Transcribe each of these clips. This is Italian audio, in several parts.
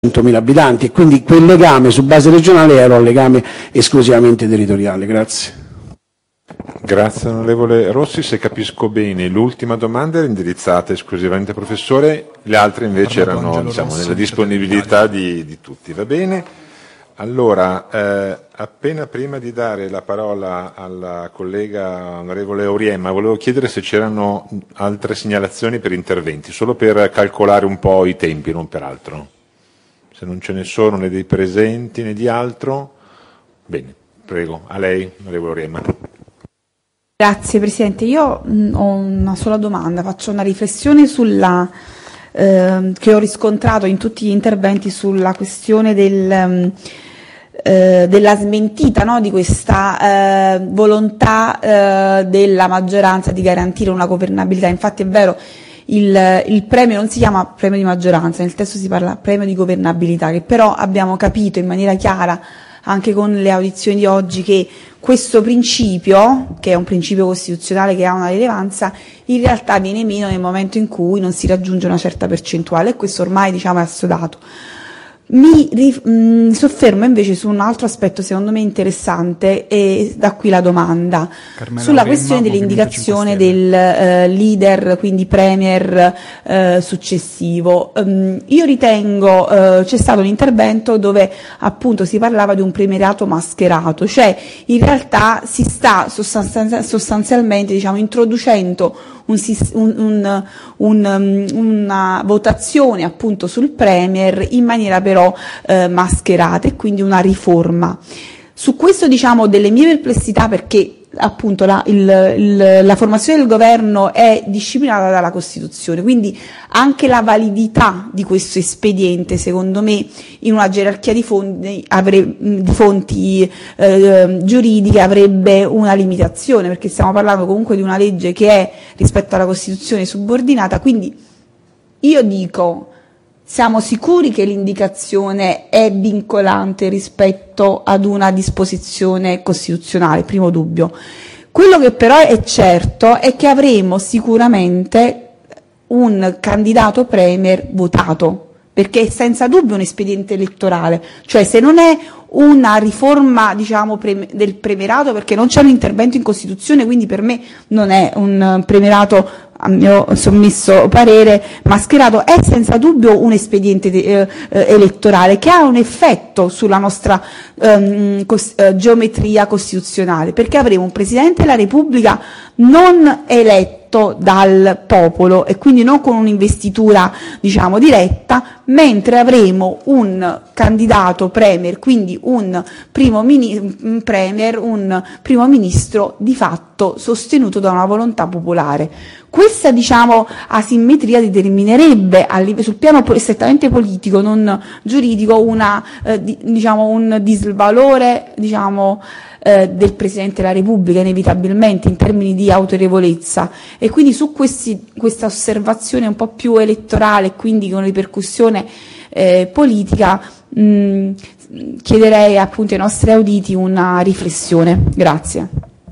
100.000 abitanti, e quindi quel legame su base regionale era un legame esclusivamente territoriale. Grazie. Grazie onorevole Rossi, se capisco bene l'ultima domanda era indirizzata esclusivamente al professore, le altre invece erano nella disponibilità di tutti, va bene? Allora, appena prima di dare la parola alla collega onorevole Auriemma, volevo chiedere se c'erano altre segnalazioni per interventi, solo per calcolare un po' i tempi, non per altro. Se non ce ne sono né dei presenti né di altro, bene, prego, a lei onorevole Auriemma. Grazie Presidente, io ho una sola domanda, faccio una riflessione che ho riscontrato in tutti gli interventi sulla questione della smentita, no, di questa volontà della maggioranza di garantire una governabilità. Infatti è vero, il premio non si chiama premio di maggioranza, nel testo si parla premio di governabilità, che però abbiamo capito in maniera chiara anche con le audizioni di oggi che questo principio, che è un principio costituzionale che ha una rilevanza, in realtà viene meno nel momento in cui non si raggiunge una certa percentuale, e questo ormai è assodato. Mi soffermo invece su un altro aspetto secondo me interessante, e da qui la domanda sulla questione dell'indicazione del leader, quindi premier successivo. Io ritengo c'è stato un intervento dove appunto si parlava di un premierato mascherato, cioè in realtà si sta sostanzialmente introducendo una votazione appunto sul premier in maniera però mascherata, e quindi una riforma. Su questo delle mie perplessità, perché appunto la formazione del governo è disciplinata dalla Costituzione, quindi anche la validità di questo espediente secondo me in una gerarchia di fonti giuridiche avrebbe una limitazione, perché stiamo parlando comunque di una legge che è rispetto alla Costituzione subordinata. Quindi io dico: siamo sicuri che l'indicazione è vincolante rispetto ad una disposizione costituzionale? Primo dubbio. Quello che però è certo è che avremo sicuramente un candidato premier votato, perché è senza dubbio un espediente elettorale, cioè se non è una riforma del premierato, perché non c'è un intervento in Costituzione, quindi per me non è un premierato, a mio sommesso parere, mascherato, è senza dubbio un espediente elettorale che ha un effetto sulla nostra geometria costituzionale, perché avremo un Presidente della Repubblica non eletto dal popolo e quindi non con un'investitura diretta, mentre avremo un candidato premier, quindi un primo ministro di fatto sostenuto da una volontà popolare. Questa asimmetria determinerebbe sul piano strettamente politico, non giuridico, un disvalore del Presidente della Repubblica inevitabilmente in termini di autorevolezza, e quindi su questa osservazione un po' più elettorale, quindi con ripercussione politica, chiederei appunto ai nostri auditi una riflessione. Grazie.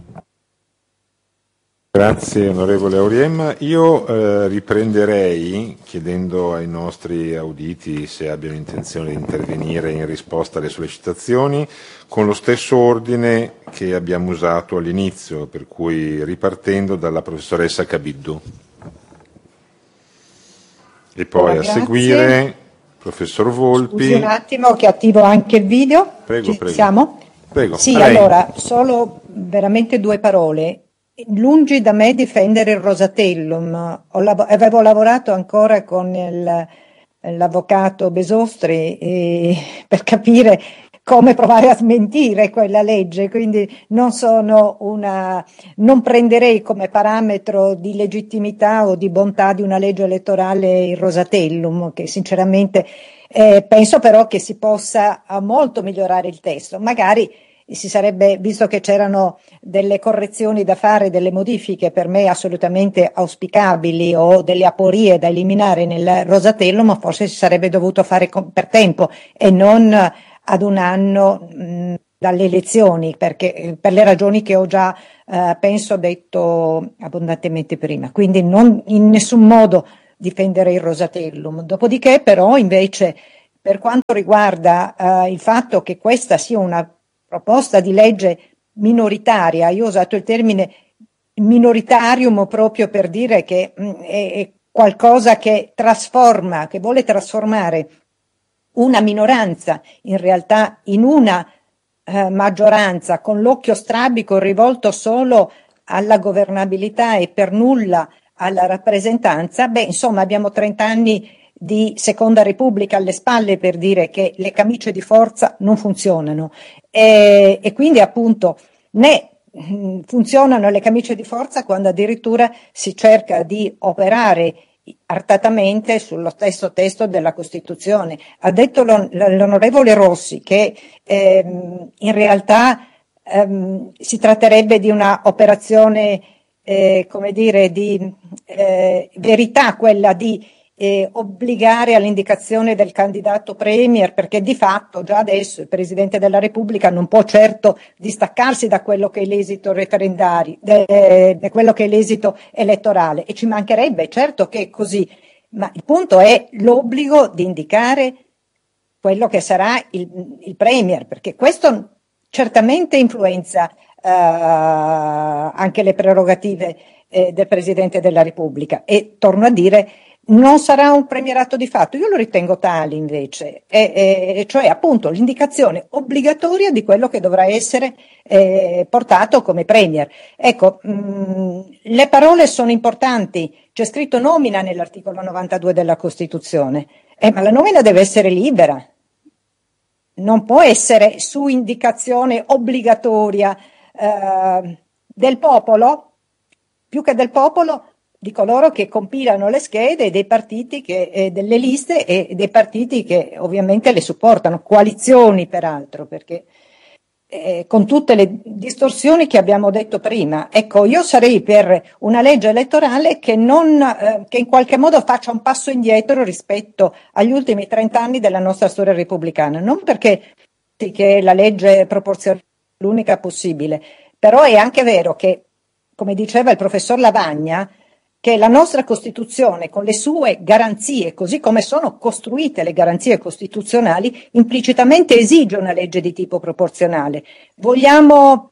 Grazie onorevole Auriemma. Io riprenderei chiedendo ai nostri auditi se abbiano intenzione di intervenire in risposta alle sollecitazioni con lo stesso ordine che abbiamo usato all'inizio, per cui ripartendo dalla professoressa Cabiddu. E poi a seguire professor Volpi. Scusi un attimo che attivo anche il video. Prego. Siamo? Prego. Sì, allora, solo veramente due parole. Lungi da me difendere il Rosatellum, avevo lavorato ancora con l'avvocato Besostri per capire come provare a smentire quella legge, quindi non prenderei come parametro di legittimità o di bontà di una legge elettorale il Rosatellum, che sinceramente penso però che si possa molto migliorare il testo, magari si sarebbe, visto che c'erano delle correzioni da fare, delle modifiche per me assolutamente auspicabili o delle aporie da eliminare nel Rosatellum, forse si sarebbe dovuto fare per tempo e non ad un anno dalle elezioni, perché per le ragioni che ho già penso detto abbondantemente prima, quindi non in nessun modo difendere il Rosatellum. Dopodiché però invece per quanto riguarda il fatto che questa sia una proposta di legge minoritaria, io ho usato il termine minoritarium proprio per dire che è qualcosa che trasforma, che vuole trasformare una minoranza in realtà in una maggioranza, con l'occhio strabico rivolto solo alla governabilità e per nulla alla rappresentanza. Insomma, abbiamo 30 anni di Seconda Repubblica alle spalle per dire che le camicie di forza non funzionano e quindi appunto né funzionano le camicie di forza quando addirittura si cerca di operare artatamente sullo stesso testo della Costituzione. Ha detto l'onorevole Rossi che in realtà si tratterebbe di una operazione come dire di verità, quella di obbligare all'indicazione del candidato premier, perché di fatto già adesso il Presidente della Repubblica non può certo distaccarsi da quello che è l'esito referendario, da quello che è l'esito elettorale, e ci mancherebbe, certo che è così, ma il punto è l'obbligo di indicare quello che sarà il premier, perché questo certamente influenza anche le prerogative del Presidente della Repubblica, e torno a dire non sarà un premierato di fatto, io lo ritengo tale invece, cioè appunto l'indicazione obbligatoria di quello che dovrà essere portato come premier. Ecco, le parole sono importanti, c'è scritto nomina nell'articolo 92 della Costituzione, ma la nomina deve essere libera, non può essere su indicazione obbligatoria del popolo, più che del popolo, di coloro che compilano le schede dei partiti delle liste e dei partiti che ovviamente le supportano, coalizioni peraltro, perché con tutte le distorsioni che abbiamo detto prima. Ecco, io sarei per una legge elettorale che in qualche modo faccia un passo indietro rispetto agli ultimi 30 anni della nostra storia repubblicana, non perché che la legge proporzionale è l'unica possibile, però è anche vero che, come diceva il professor Lavagna, che la nostra Costituzione, con le sue garanzie, così come sono costruite le garanzie costituzionali, implicitamente esige una legge di tipo proporzionale. Vogliamo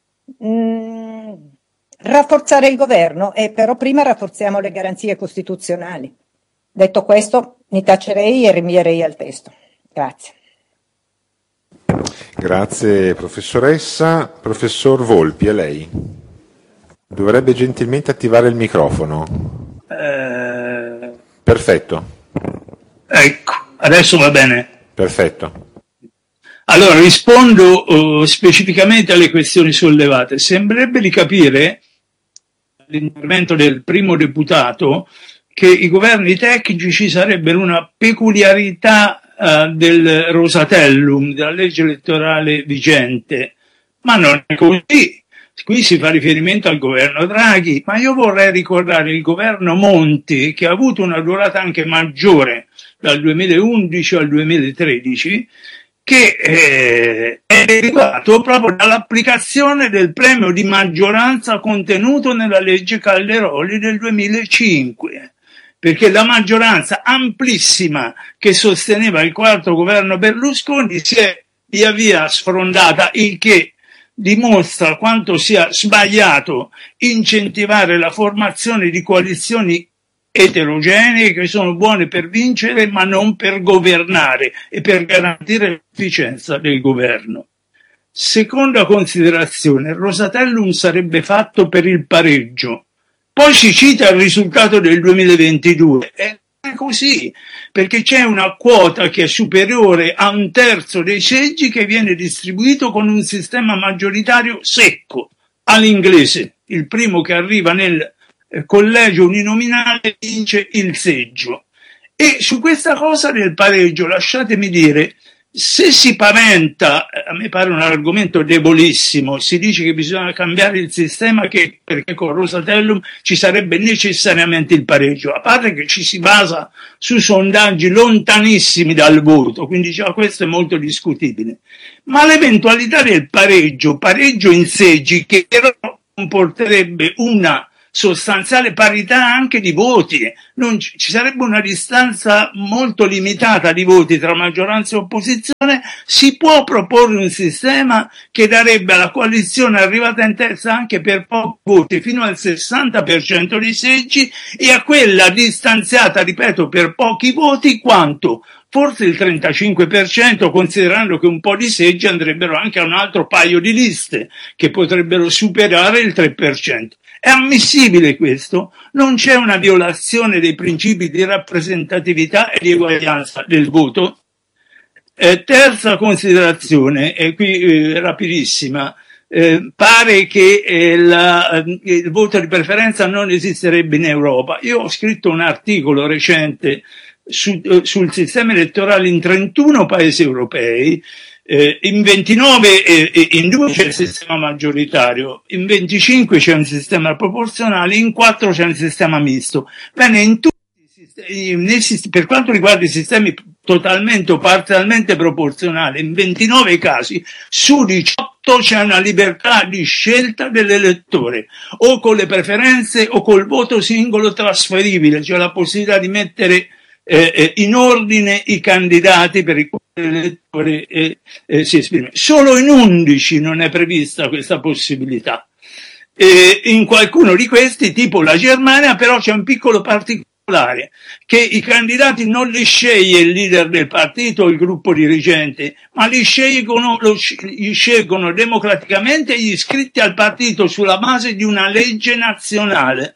rafforzare il governo, però prima rafforziamo le garanzie costituzionali. Detto questo, mi tacerei e rinvierei al testo. Grazie. Grazie professoressa. Professor Volpi, a lei. Dovrebbe gentilmente attivare il microfono. Perfetto. Ecco, adesso va bene. Perfetto. Allora, rispondo specificamente alle questioni sollevate. Sembrerebbe di capire, dall'intervento del primo deputato, che i governi tecnici ci sarebbero una peculiarità del Rosatellum, della legge elettorale vigente, ma non è così. Qui si fa riferimento al governo Draghi, ma io vorrei ricordare il governo Monti, che ha avuto una durata anche maggiore dal 2011 al 2013, che è derivato proprio dall'applicazione del premio di maggioranza contenuto nella legge Calderoli del 2005, perché la maggioranza amplissima che sosteneva il quarto governo Berlusconi si è via via sfrondata, il che dimostra quanto sia sbagliato incentivare la formazione di coalizioni eterogenee che sono buone per vincere ma non per governare e per garantire l'efficienza del governo. Seconda considerazione, il Rosatellum sarebbe fatto per il pareggio. Poi si cita il risultato del 2022. È così, perché c'è una quota che è superiore a 1/3 dei seggi che viene distribuito con un sistema maggioritario secco, all'inglese. Il primo che arriva nel collegio uninominale vince il seggio. E su questa cosa del pareggio, lasciatemi dire, se si paventa, a me pare un argomento debolissimo, si dice che bisogna cambiare il sistema perché con Rosatellum ci sarebbe necessariamente il pareggio, a parte che ci si basa su sondaggi lontanissimi dal voto, quindi già questo è molto discutibile. Ma l'eventualità del pareggio in seggi, che però comporterebbe una sostanziale parità anche di voti, non ci sarebbe una distanza molto limitata di voti tra maggioranza e opposizione. Si può proporre un sistema che darebbe alla coalizione arrivata in testa anche per pochi voti fino al 60% dei seggi, e a quella distanziata, ripeto, per pochi voti quanto? Forse il 35%, considerando che un po' di seggi andrebbero anche a un altro paio di liste che potrebbero superare il 3%. È ammissibile questo? Non c'è una violazione dei principi di rappresentatività e di eguaglianza del voto? Terza considerazione, e qui rapidissima, pare che il voto di preferenza non esisterebbe in Europa. Io ho scritto un articolo recente sul sistema elettorale in 31 paesi europei, in 29 in 2 c'è il sistema maggioritario, in 25 c'è un sistema proporzionale, in 4 c'è un sistema misto. Bene, in tutti per quanto riguarda i sistemi totalmente o parzialmente proporzionali, in 29 casi su 18 c'è una libertà di scelta dell'elettore, o con le preferenze o col voto singolo trasferibile, cioè la possibilità di mettere in ordine i candidati per i quali l'elettore si esprime. Solo in 11 non è prevista questa possibilità. In qualcuno di questi, tipo la Germania, però c'è un piccolo particolare, che i candidati non li sceglie il leader del partito o il gruppo dirigente, ma li scelgono democraticamente gli iscritti al partito sulla base di una legge nazionale.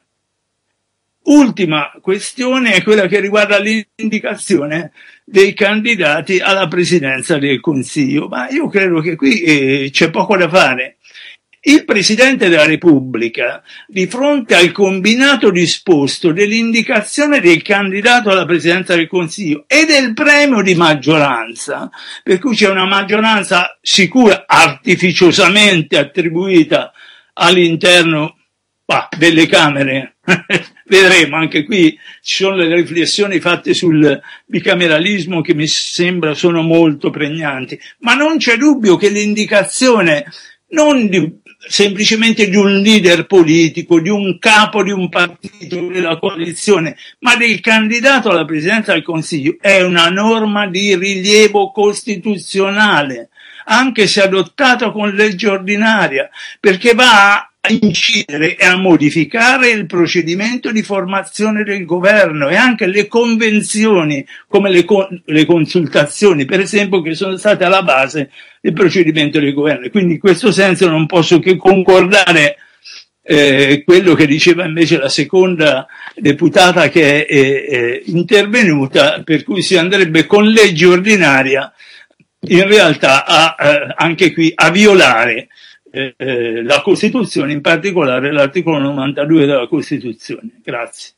Ultima questione è quella che riguarda l'indicazione dei candidati alla presidenza del Consiglio, ma io credo che qui c'è poco da fare. Il Presidente della Repubblica, di fronte al combinato disposto dell'indicazione del candidato alla presidenza del Consiglio e del premio di maggioranza, per cui c'è una maggioranza sicura, artificiosamente attribuita all'interno delle Camere, vedremo, anche qui ci sono le riflessioni fatte sul bicameralismo che mi sembra sono molto pregnanti, ma non c'è dubbio che l'indicazione non semplicemente di un leader politico, di un capo di un partito, della coalizione, ma del candidato alla presidenza del Consiglio è una norma di rilievo costituzionale, anche se adottata con legge ordinaria, perché va a incidere e a modificare il procedimento di formazione del governo e anche le convenzioni, come le consultazioni, per esempio, che sono state alla base del procedimento del governo. Quindi in questo senso non posso che concordare quello che diceva invece la seconda deputata che è intervenuta, per cui si andrebbe con legge ordinaria in realtà anche qui a violare la Costituzione, in particolare l'articolo 92 della Costituzione. Grazie.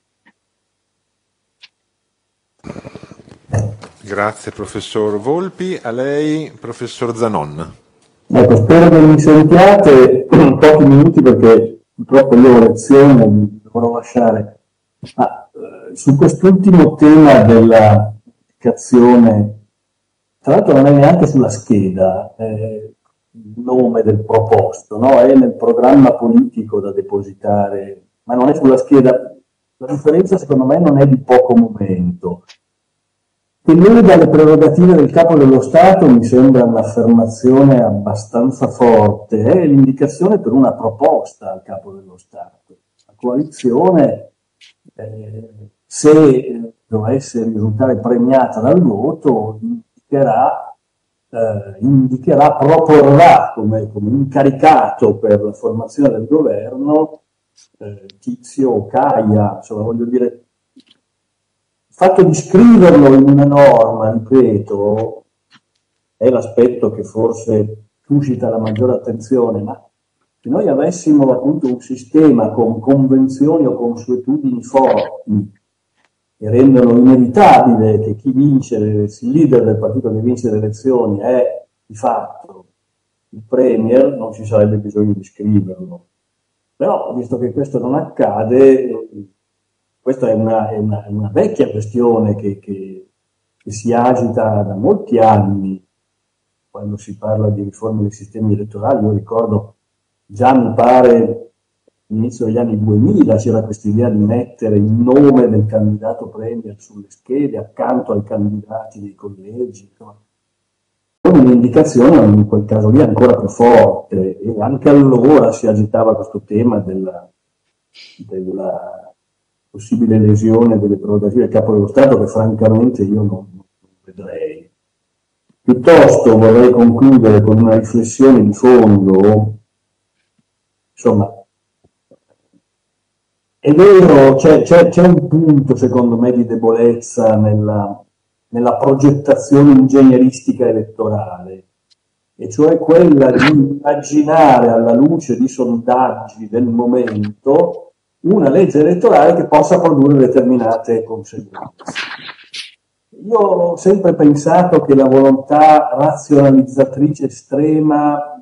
Grazie professor Volpi, a lei professor Zanon. Ecco, spero che mi sentiate pochi minuti perché purtroppo io ho lezione, mi dovrò lasciare. Su quest'ultimo tema della indicazione, tra l'altro non è neanche sulla scheda il nome del proposto, no? È nel programma politico da depositare, ma non è sulla scheda. La differenza secondo me non è di poco momento. Che lui dalle prerogative del capo dello Stato mi sembra un'affermazione abbastanza forte, è l'indicazione per una proposta al capo dello Stato. La coalizione, se dovesse risultare premiata dal voto, proporrà come incaricato per la formazione del governo Tizio o Caia, insomma, voglio dire, il fatto di scriverlo in una norma, ripeto, è l'aspetto che forse suscita la maggiore attenzione, ma se noi avessimo appunto un sistema con convenzioni o consuetudini forti che rendono inevitabile che chi vince, il leader del partito che vince le elezioni è di fatto il premier, non ci sarebbe bisogno di scriverlo. Però, visto che questo non accade, questa è una vecchia questione che si agita da molti anni quando si parla di riforme dei sistemi elettorali. Io ricordo, già mi pare all'inizio degli anni 2000 c'era questa idea di mettere il nome del candidato premier sulle schede accanto ai candidati dei collegi, insomma, con un'indicazione in quel caso lì ancora più forte, e anche allora si agitava questo tema della possibile lesione delle prerogative del Capo dello Stato, che francamente io non vedrei. Piuttosto vorrei concludere con una riflessione di fondo. Insomma, è vero, c'è un punto secondo me di debolezza nella progettazione ingegneristica elettorale, e cioè quella di immaginare alla luce di sondaggi del momento una legge elettorale che possa produrre determinate conseguenze. Io ho sempre pensato che la volontà razionalizzatrice estrema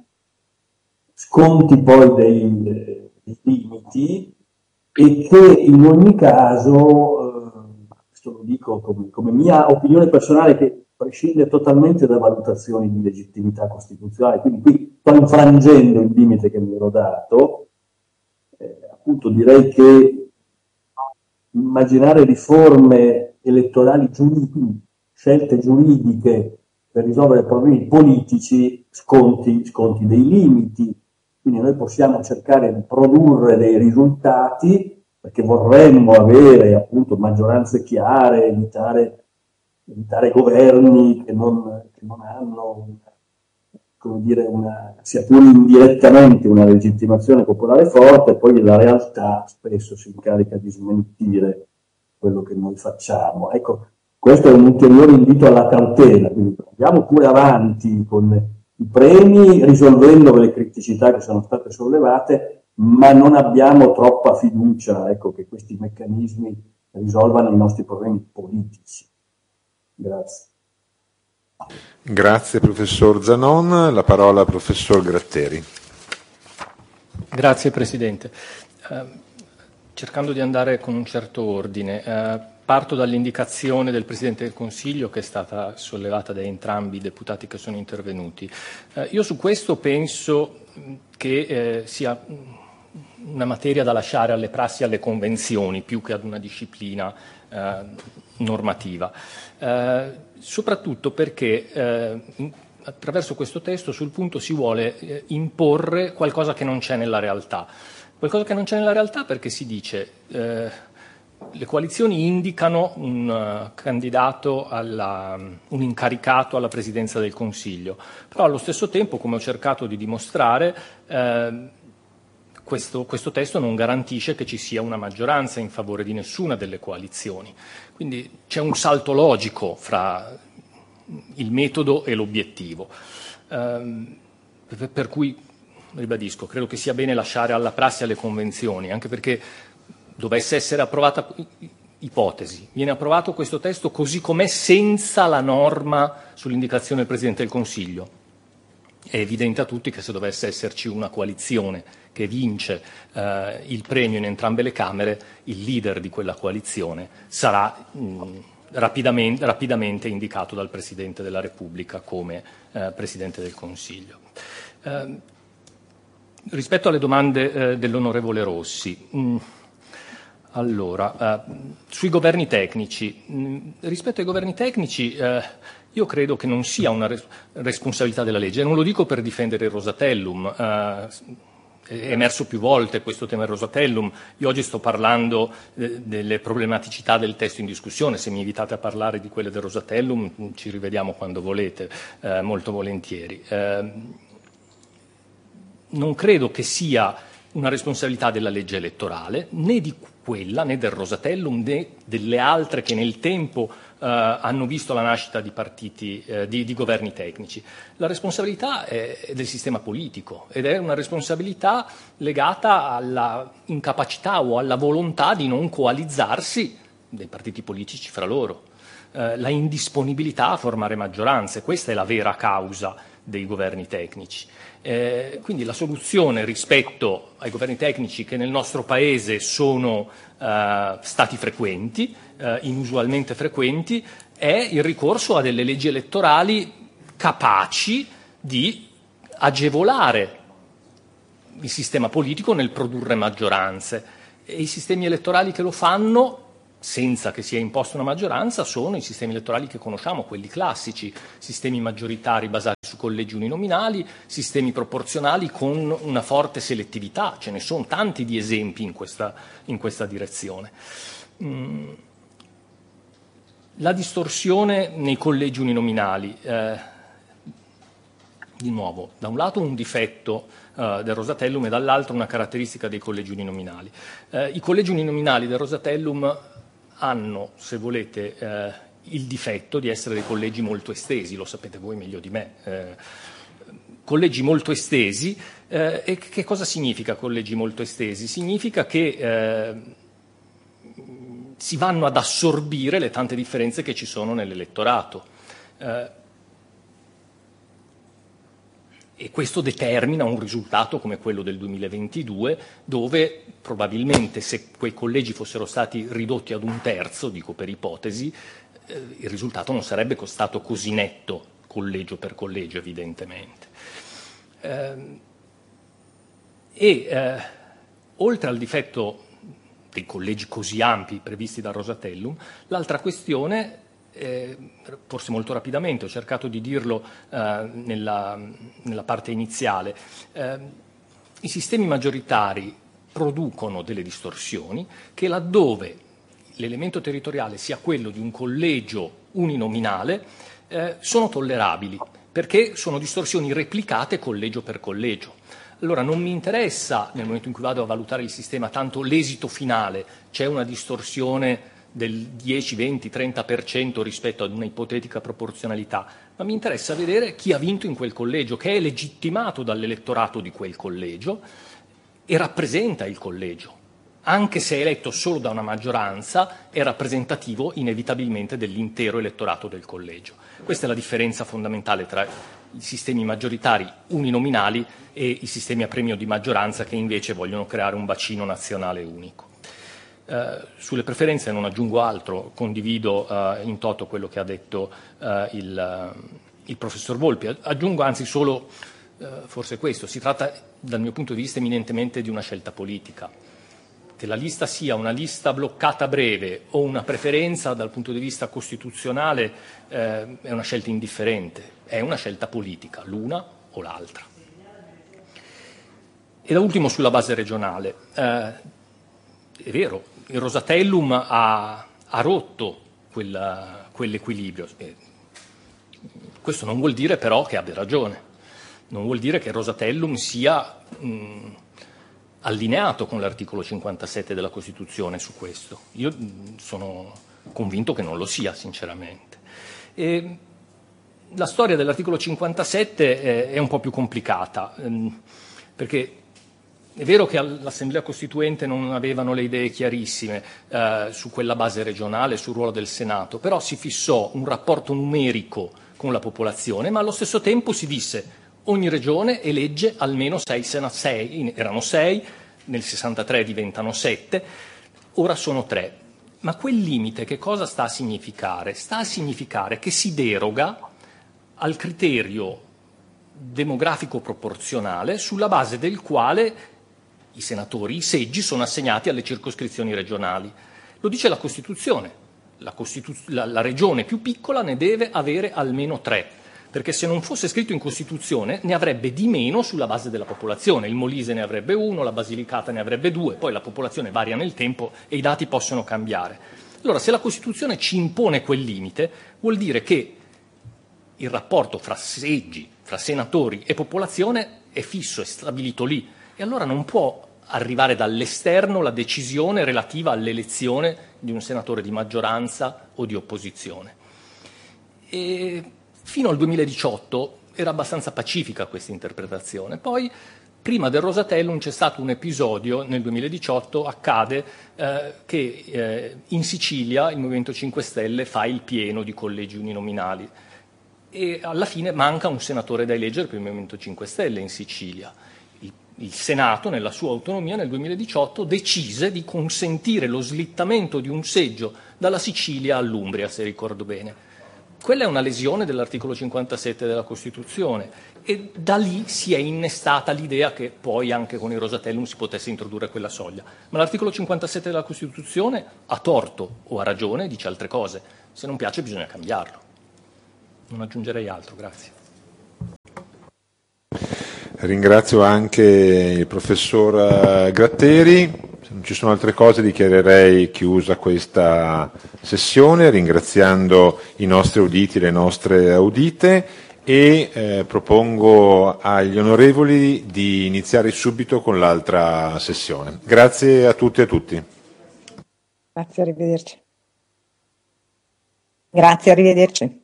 sconti poi dei limiti, e che in ogni caso, questo lo dico come mia opinione personale, che prescinde totalmente da valutazioni di legittimità costituzionale, quindi qui sto infrangendo il limite che mi ero dato, appunto direi che immaginare riforme elettorali giuridiche, scelte giuridiche per risolvere problemi politici sconti dei limiti. Quindi noi possiamo cercare di produrre dei risultati, perché vorremmo avere appunto maggioranze chiare, evitare governi che non hanno, come dire, sia pur indirettamente una legittimazione popolare forte, e poi la realtà spesso si incarica di smentire quello che noi facciamo. Ecco, questo è un ulteriore invito alla cautela, quindi andiamo pure avanti con i premi, risolvendo le criticità che sono state sollevate, ma non abbiamo troppa fiducia, ecco, che questi meccanismi risolvano i nostri problemi politici. Grazie. Grazie professor Zanon, la parola al professor Gratteri. Grazie Presidente. Cercando di andare con un certo ordine, parto dall'indicazione del Presidente del Consiglio, che è stata sollevata da entrambi i deputati che sono intervenuti. Io su questo penso che sia una materia da lasciare alle prassi e alle convenzioni, più che ad una disciplina normativa, soprattutto perché attraverso questo testo sul punto si vuole imporre qualcosa che non c'è nella realtà. Qualcosa che non c'è nella realtà perché si dice le coalizioni indicano un candidato, un incaricato alla Presidenza del Consiglio, però allo stesso tempo, come ho cercato di dimostrare, questo testo non garantisce che ci sia una maggioranza in favore di nessuna delle coalizioni. Quindi c'è un salto logico fra il metodo e l'obiettivo. Per cui, ribadisco, credo che sia bene lasciare alla prassi e alle convenzioni, anche perché dovesse essere approvata, ipotesi, viene approvato questo testo così com'è senza la norma sull'indicazione del Presidente del Consiglio. È evidente a tutti che se dovesse esserci una coalizione che vince il premio in entrambe le Camere, il leader di quella coalizione sarà rapidamente indicato dal Presidente della Repubblica come Presidente del Consiglio. Rispetto alle domande dell'onorevole Rossi, allora, sui governi tecnici, rispetto ai governi tecnici io credo che non sia una responsabilità della legge, non lo dico per difendere il Rosatellum, è emerso più volte questo tema del Rosatellum. Io oggi sto parlando delle problematicità del testo in discussione, se mi invitate a parlare di quelle del Rosatellum ci rivediamo quando volete, molto volentieri. Non credo che sia una responsabilità della legge elettorale, né di quella, né del Rosatellum, né delle altre che nel tempo hanno visto la nascita di partiti, di governi tecnici. La responsabilità è del sistema politico ed è una responsabilità legata alla incapacità o alla volontà di non coalizzarsi dei partiti politici fra loro, la indisponibilità a formare maggioranze. Questa è la vera causa dei governi tecnici. Quindi la soluzione rispetto ai governi tecnici che nel nostro Paese sono stati frequenti, inusualmente frequenti, è il ricorso a delle leggi elettorali capaci di agevolare il sistema politico nel produrre maggioranze, e i sistemi elettorali che lo fanno senza che sia imposta una maggioranza sono i sistemi elettorali che conosciamo, quelli classici, sistemi maggioritari basati su collegi uninominali, sistemi proporzionali con una forte selettività. Ce ne sono tanti di esempi in questa direzione. La distorsione nei collegi uninominali, di nuovo, da un lato un difetto del Rosatellum e dall'altro una caratteristica dei collegi uninominali. I collegi uninominali del Rosatellum hanno, se volete, il difetto di essere dei collegi molto estesi, lo sapete voi meglio di me. Collegi molto estesi, e che cosa significa collegi molto estesi? Significa che si vanno ad assorbire le tante differenze che ci sono nell'elettorato. E questo determina un risultato come quello del 2022, dove probabilmente se quei collegi fossero stati ridotti ad un terzo, dico per ipotesi, il risultato non sarebbe stato così netto, collegio per collegio evidentemente. Oltre al difetto dei collegi così ampi previsti dal Rosatellum, l'altra questione, forse molto rapidamente, ho cercato di dirlo nella parte iniziale, i sistemi maggioritari producono delle distorsioni che, laddove l'elemento territoriale sia quello di un collegio uninominale, sono tollerabili, perché sono distorsioni replicate collegio per collegio. Allora non mi interessa, nel momento in cui vado a valutare il sistema, tanto l'esito finale, c'è una distorsione del 10, 20, 30% rispetto ad una ipotetica proporzionalità, ma mi interessa vedere chi ha vinto in quel collegio, che è legittimato dall'elettorato di quel collegio e rappresenta il collegio. Anche se è eletto solo da una maggioranza, è rappresentativo inevitabilmente dell'intero elettorato del collegio. Questa è la differenza fondamentale tra i sistemi maggioritari uninominali e i sistemi a premio di maggioranza, che invece vogliono creare un bacino nazionale unico. Sulle preferenze non aggiungo altro, condivido in toto quello che ha detto il professor Volpi. Aggiungo anzi solo forse questo: si tratta dal mio punto di vista eminentemente di una scelta politica. Che la lista sia una lista bloccata breve o una preferenza dal punto di vista costituzionale è una scelta indifferente, è una scelta politica, l'una o l'altra. E da ultimo sulla base regionale. È vero, il Rosatellum ha rotto quell'equilibrio. Questo non vuol dire però che abbia ragione, non vuol dire che il Rosatellum sia allineato con l'articolo 57 della Costituzione su questo. Io sono convinto che non lo sia, sinceramente. La storia dell'articolo 57 è un po' più complicata, perché è vero che all'Assemblea Costituente non avevano le idee chiarissime su quella base regionale, sul ruolo del Senato, però si fissò un rapporto numerico con la popolazione, ma allo stesso tempo si disse: ogni regione elegge almeno 6, erano 6, nel 63 diventano 7, ora sono 3. Ma quel limite che cosa sta a significare? Sta a significare che si deroga al criterio demografico proporzionale sulla base del quale i senatori, i seggi, sono assegnati alle circoscrizioni regionali. Lo dice la Costituzione. La regione più piccola ne deve avere almeno 3. Perché se non fosse scritto in Costituzione ne avrebbe di meno sulla base della popolazione. Il Molise ne avrebbe 1, la Basilicata ne avrebbe 2, poi la popolazione varia nel tempo e i dati possono cambiare. Allora, se la Costituzione ci impone quel limite, vuol dire che il rapporto fra seggi, fra senatori e popolazione è fisso, è stabilito lì, e allora non può arrivare dall'esterno la decisione relativa all'elezione di un senatore di maggioranza o di opposizione. E fino al 2018 era abbastanza pacifica questa interpretazione. Poi, prima del Rosatellum, c'è stato un episodio, nel 2018 accade che in Sicilia il Movimento 5 Stelle fa il pieno di collegi uninominali e alla fine manca un senatore da eleggere per il Movimento 5 Stelle in Sicilia. Il Senato, nella sua autonomia, nel 2018 decise di consentire lo slittamento di un seggio dalla Sicilia all'Umbria, se ricordo bene. Quella è una lesione dell'articolo 57 della Costituzione e da lì si è innestata l'idea che poi anche con il Rosatellum si potesse introdurre quella soglia. Ma l'articolo 57 della Costituzione ha torto o ha ragione, dice altre cose. Se non piace bisogna cambiarlo. Non aggiungerei altro, grazie. Ringrazio anche il professor Gratteri. Se non ci sono altre cose dichiarerei chiusa questa sessione, ringraziando i nostri auditi e le nostre audite e propongo agli onorevoli di iniziare subito con l'altra sessione. Grazie a tutti e a tutti. Grazie, arrivederci. Grazie, arrivederci.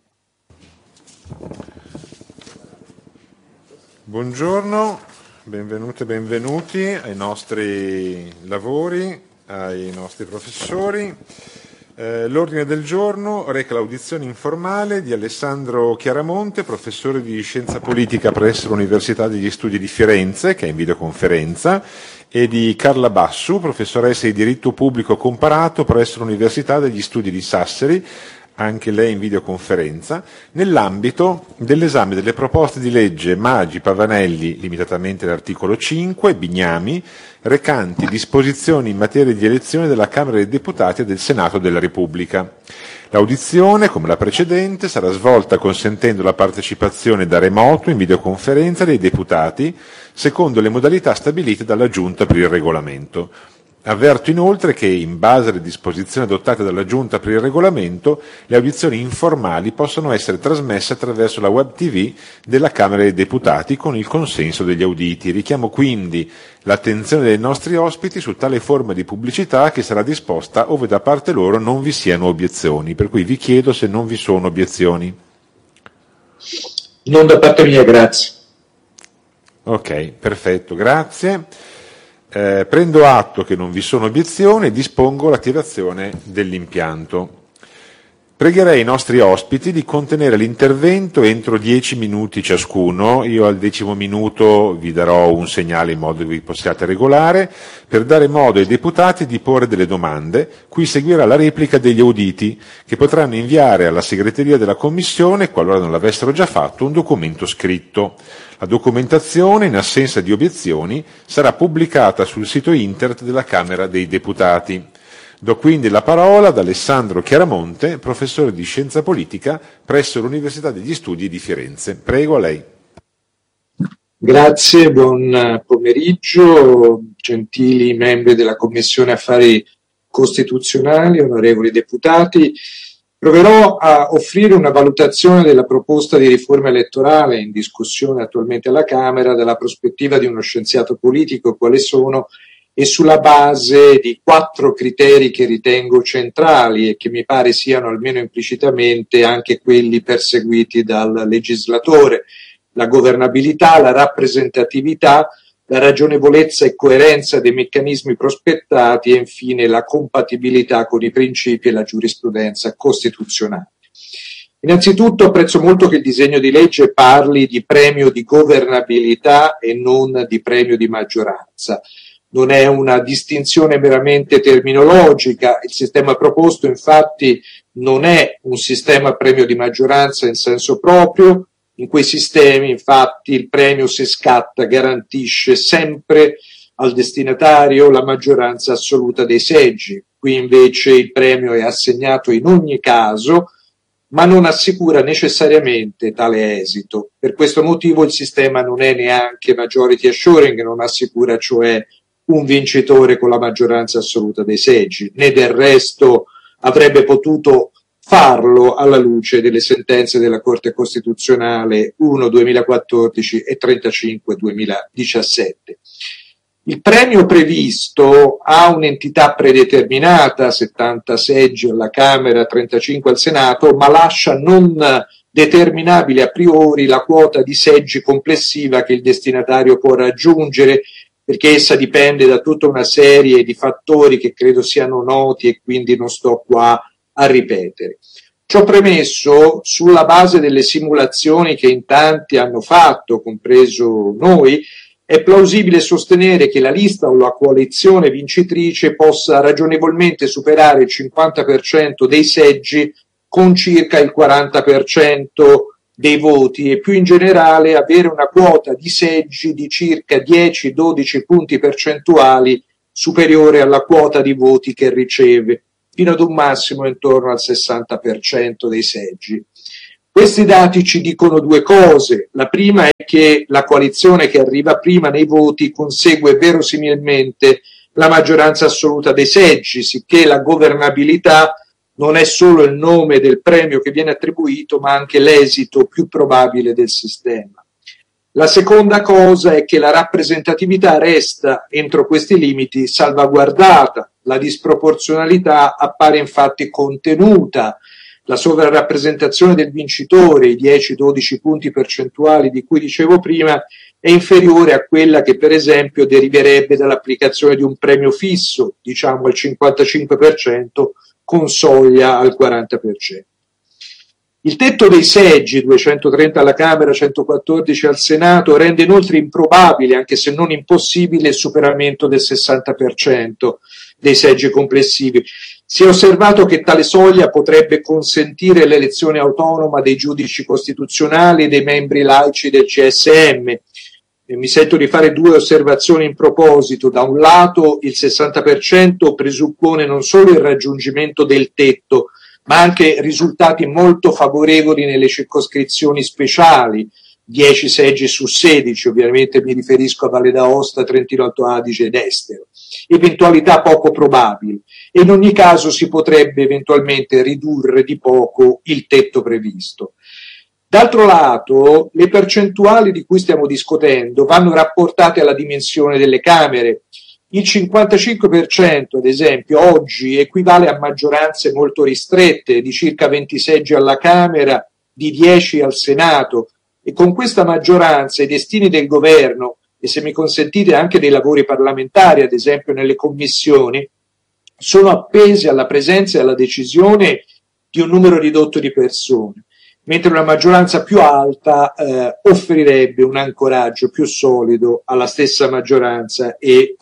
Buongiorno. Benvenute e benvenuti ai nostri lavori, ai nostri professori. L'ordine del giorno reca l'audizione informale di Alessandro Chiaramonte, professore di Scienza Politica presso l'Università degli Studi di Firenze, che è in videoconferenza, e di Carla Bassu, professoressa di Diritto Pubblico Comparato presso l'Università degli Studi di Sassari, anche lei in videoconferenza, nell'ambito dell'esame delle proposte di legge Maggi, Pavanelli, limitatamente all'articolo 5, Bignami, recanti disposizioni in materia di elezione della Camera dei Deputati e del Senato della Repubblica. L'audizione, come la precedente, sarà svolta consentendo la partecipazione da remoto in videoconferenza dei deputati, secondo le modalità stabilite dalla Giunta per il Regolamento. Avverto inoltre che, in base alle disposizioni adottate dalla Giunta per il Regolamento, le audizioni informali possono essere trasmesse attraverso la web TV della Camera dei Deputati con il consenso degli auditi. Richiamo quindi l'attenzione dei nostri ospiti su tale forma di pubblicità che sarà disposta ove da parte loro non vi siano obiezioni, per cui vi chiedo se non vi sono obiezioni. Non da parte mia, grazie. Ok, perfetto, grazie. Prendo atto che non vi sono obiezioni e dispongo l'attivazione dell'impianto. Pregherei i nostri ospiti di contenere l'intervento entro 10 minuti ciascuno. Io al 10° minuto vi darò un segnale in modo che vi possiate regolare, per dare modo ai deputati di porre delle domande, cui seguirà la replica degli auditi, che potranno inviare alla segreteria della Commissione, qualora non l'avessero già fatto, un documento scritto. La documentazione, in assenza di obiezioni, sarà pubblicata sul sito internet della Camera dei Deputati. Do quindi la parola ad Alessandro Chiaramonte, professore di Scienza Politica presso l'Università degli Studi di Firenze. Prego, a lei. Grazie, buon pomeriggio, gentili membri della Commissione Affari Costituzionali, onorevoli deputati. Proverò a offrire una valutazione della proposta di riforma elettorale in discussione attualmente alla Camera dalla prospettiva di uno scienziato politico, quali sono, e sulla base di 4 criteri che ritengo centrali e che mi pare siano almeno implicitamente anche quelli perseguiti dal legislatore: la governabilità, la rappresentatività, la ragionevolezza e coerenza dei meccanismi prospettati e infine la compatibilità con i principi e la giurisprudenza costituzionale. Innanzitutto apprezzo molto che il disegno di legge parli di premio di governabilità e non di premio di maggioranza. Non è una distinzione meramente terminologica, il sistema proposto infatti non è un sistema premio di maggioranza in senso proprio. In quei sistemi infatti il premio, se scatta, garantisce sempre al destinatario la maggioranza assoluta dei seggi. Qui invece il premio è assegnato in ogni caso, ma non assicura necessariamente tale esito. Per questo motivo il sistema non è neanche majority assuring, non assicura cioè un vincitore con la maggioranza assoluta dei seggi, né del resto avrebbe potuto farlo alla luce delle sentenze della Corte Costituzionale 1/2014 e 35/2017. Il premio previsto ha un'entità predeterminata, 70 seggi alla Camera, 35 al Senato, ma lascia non determinabile a priori la quota di seggi complessiva che il destinatario può raggiungere, perché essa dipende da tutta una serie di fattori che credo siano noti e quindi non sto qua a ripetere. Ciò premesso, sulla base delle simulazioni che in tanti hanno fatto, compreso noi, è plausibile sostenere che la lista o la coalizione vincitrice possa ragionevolmente superare il 50% dei seggi con circa il 40% dei voti e più in generale avere una quota di seggi di circa 10-12 punti percentuali superiore alla quota di voti che riceve, fino ad un massimo intorno al 60% dei seggi. Questi dati ci dicono due cose. La prima è che la coalizione che arriva prima nei voti consegue verosimilmente la maggioranza assoluta dei seggi, sicché la governabilità non è solo il nome del premio che viene attribuito, ma anche l'esito più probabile del sistema. La seconda cosa è che la rappresentatività resta entro questi limiti salvaguardata, la disproporzionalità appare infatti contenuta, la sovrarappresentazione del vincitore, i 10-12 punti percentuali di cui dicevo prima, è inferiore a quella che per esempio deriverebbe dall'applicazione di un premio fisso, diciamo al 55%, con soglia al 40%. Il tetto dei seggi, 230 alla Camera, 114 al Senato, rende inoltre improbabile, anche se non impossibile, il superamento del 60% dei seggi complessivi. Si è osservato che tale soglia potrebbe consentire l'elezione autonoma dei giudici costituzionali e dei membri laici del CSM. E mi sento di fare due osservazioni in proposito. Da un lato, il 60% presuppone non solo il raggiungimento del tetto, ma anche risultati molto favorevoli nelle circoscrizioni speciali, 10 seggi su 16, ovviamente mi riferisco a Valle d'Aosta, Trentino Alto Adige ed Estero, eventualità poco probabili, e in ogni caso si potrebbe eventualmente ridurre di poco il tetto previsto. D'altro lato, le percentuali di cui stiamo discutendo vanno rapportate alla dimensione delle Camere. Il 55%, ad esempio, oggi equivale a maggioranze molto ristrette, di circa 20 seggi alla Camera, di 10 al Senato, e con questa maggioranza i destini del governo, e se mi consentite anche dei lavori parlamentari, ad esempio nelle commissioni, sono appesi alla presenza e alla decisione di un numero ridotto di persone, mentre una maggioranza più alta offrirebbe un ancoraggio più solido alla stessa maggioranza e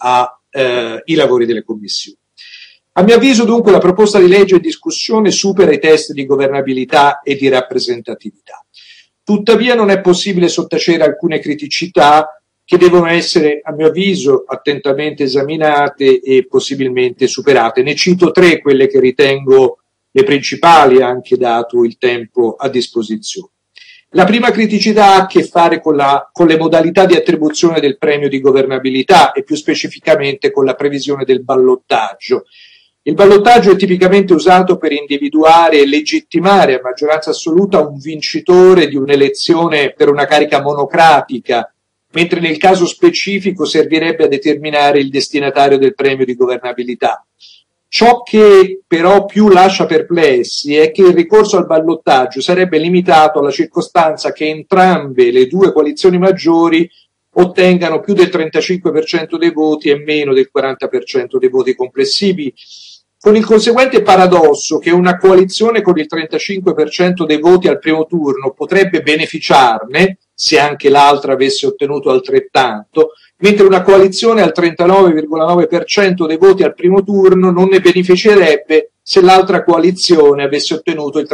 ai lavori delle commissioni. A mio avviso, dunque, la proposta di legge in discussione supera i test di governabilità e di rappresentatività. Tuttavia non è possibile sottacere alcune criticità che devono essere, a mio avviso, attentamente esaminate e possibilmente superate. Ne cito tre, quelle che ritengo le principali, anche dato il tempo a disposizione. La prima criticità ha a che fare con le modalità di attribuzione del premio di governabilità e più specificamente con la previsione del ballottaggio. Il ballottaggio è tipicamente usato per individuare e legittimare a maggioranza assoluta un vincitore di un'elezione per una carica monocratica, mentre nel caso specifico servirebbe a determinare il destinatario del premio di governabilità. Ciò che però più lascia perplessi è che il ricorso al ballottaggio sarebbe limitato alla circostanza che entrambe le due coalizioni maggiori ottengano più del 35% dei voti e meno del 40% dei voti complessivi, con il conseguente paradosso che una coalizione con il 35% dei voti al primo turno potrebbe beneficiarne, se anche l'altra avesse ottenuto altrettanto, mentre una coalizione al 39,9% dei voti al primo turno non ne beneficerebbe se l'altra coalizione avesse ottenuto il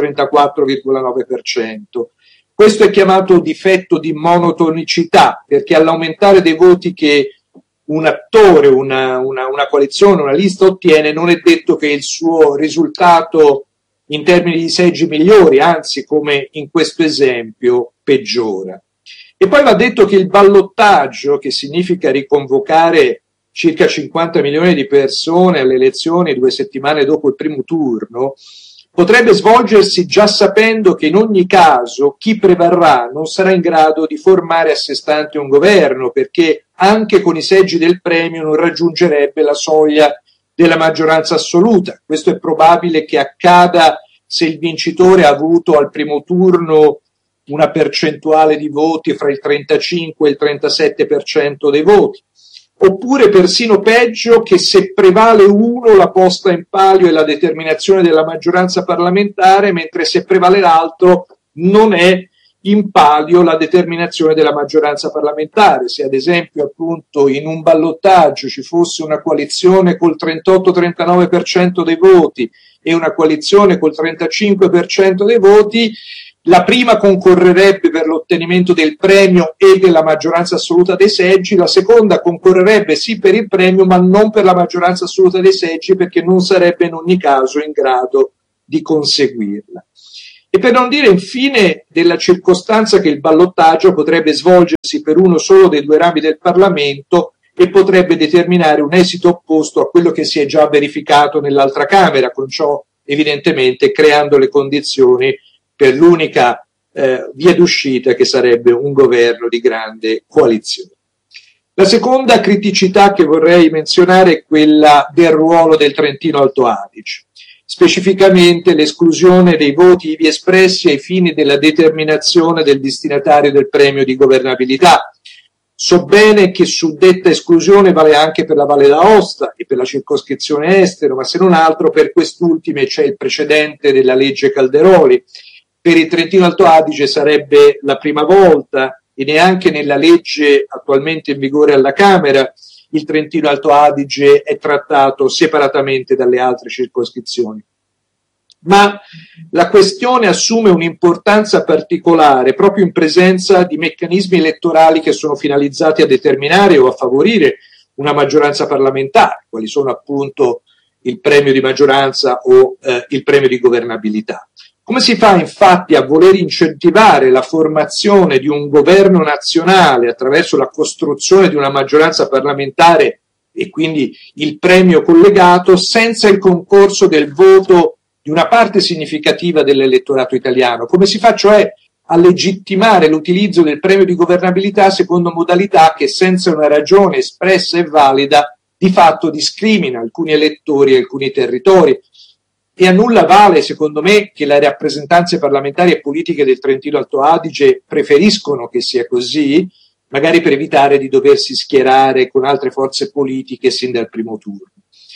34,9%. Questo è chiamato difetto di monotonicità, perché all'aumentare dei voti che un attore, una coalizione, una lista ottiene, non è detto che il suo risultato in termini di seggi migliori, anzi, come in questo esempio, peggiora. E poi va detto che il ballottaggio, che significa riconvocare circa 50 milioni di persone alle elezioni 2 settimane dopo il primo turno, potrebbe svolgersi già sapendo che in ogni caso chi prevarrà non sarà in grado di formare a sé stante un governo, perché anche con i seggi del premio non raggiungerebbe la soglia della maggioranza assoluta. Questo è probabile che accada se il vincitore ha avuto al primo turno una percentuale di voti fra il 35 e il 37% dei voti. Oppure persino peggio, che se prevale uno la posta in palio è la determinazione della maggioranza parlamentare, mentre se prevale l'altro non è in palio la determinazione della maggioranza parlamentare. Se ad esempio appunto in un ballottaggio ci fosse una coalizione col 38-39% dei voti e una coalizione col 35% dei voti, la prima concorrerebbe per l'ottenimento del premio e della maggioranza assoluta dei seggi, la seconda concorrerebbe sì per il premio ma non per la maggioranza assoluta dei seggi, perché non sarebbe in ogni caso in grado di conseguirla. E per non dire infine della circostanza che il ballottaggio potrebbe svolgersi per uno solo dei due rami del Parlamento e potrebbe determinare un esito opposto a quello che si è già verificato nell'altra Camera, con ciò evidentemente creando le condizioni per l'unica via d'uscita, che sarebbe un governo di grande coalizione. La seconda criticità che vorrei menzionare è quella del ruolo del Trentino Alto Adige, specificamente l'esclusione dei voti ivi espressi ai fini della determinazione del destinatario del premio di governabilità. So bene che suddetta esclusione vale anche per la Valle d'Aosta e per la circoscrizione estero, ma se non altro per quest'ultime c'è il precedente della legge Calderoli. Per il Trentino Alto Adige sarebbe la prima volta, e neanche nella legge attualmente in vigore alla Camera il Trentino Alto Adige è trattato separatamente dalle altre circoscrizioni. Ma la questione assume un'importanza particolare proprio in presenza di meccanismi elettorali che sono finalizzati a determinare o a favorire una maggioranza parlamentare, quali sono appunto il premio di maggioranza o il premio di governabilità. Come si fa infatti a voler incentivare la formazione di un governo nazionale attraverso la costruzione di una maggioranza parlamentare e quindi il premio collegato senza il concorso del voto di una parte significativa dell'elettorato italiano? Come si fa cioè a legittimare l'utilizzo del premio di governabilità secondo modalità che senza una ragione espressa e valida di fatto discrimina alcuni elettori e alcuni territori? E a nulla vale, secondo me, che le rappresentanze parlamentari e politiche del Trentino Alto Adige preferiscono che sia così, magari per evitare di doversi schierare con altre forze politiche sin dal primo turno.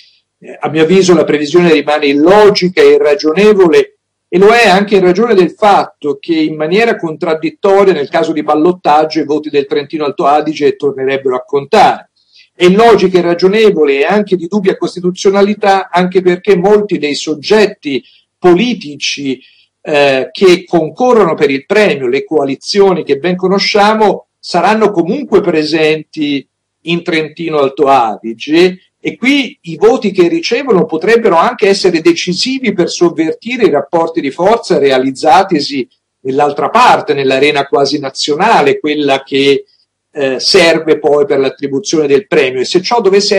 A mio avviso la previsione rimane illogica e irragionevole, e lo è anche in ragione del fatto che in maniera contraddittoria nel caso di ballottaggio i voti del Trentino Alto Adige tornerebbero a contare. È illogica, irragionevole e anche di dubbia costituzionalità, anche perché molti dei soggetti politici che concorrono per il premio, le coalizioni che ben conosciamo, saranno comunque presenti in Trentino Alto Adige, e qui i voti che ricevono potrebbero anche essere decisivi per sovvertire i rapporti di forza realizzatisi nell'altra parte, nell'arena quasi nazionale, quella che serve poi per l'attribuzione del premio, e se ciò dovesse